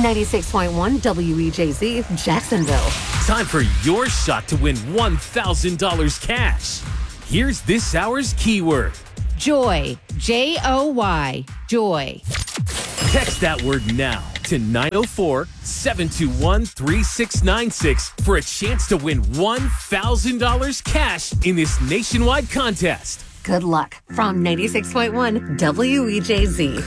96.1 WEJZ, Jacksonville. Time for your shot to win $1,000 cash. Here's this hour's keyword. Joy. Joy. Joy. Text that word now to 904-721-3696 for a chance to win $1,000 cash in this nationwide contest. Good luck from 96.1 WEJZ.